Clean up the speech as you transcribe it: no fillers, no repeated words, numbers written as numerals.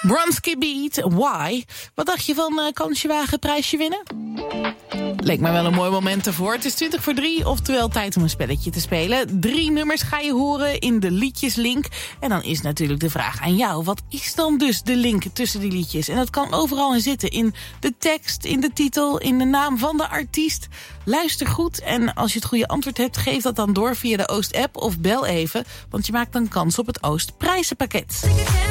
Bronski Beat, Why? Wat dacht je van kansje wagen, prijsje winnen? Leek mij wel een mooi moment ervoor. Het is 20 voor 3, oftewel tijd om een spelletje te spelen. 3 nummers ga je horen in de liedjeslink. En dan is natuurlijk de vraag aan jou. Wat is dan dus de link tussen die liedjes? En dat kan overal in zitten. In de tekst, in de titel, in de naam van de artiest. Luister goed en als je het goede antwoord hebt, geef dat dan door via de Oost-app of bel even. Want je maakt dan kans op het Oost prijzenpakket.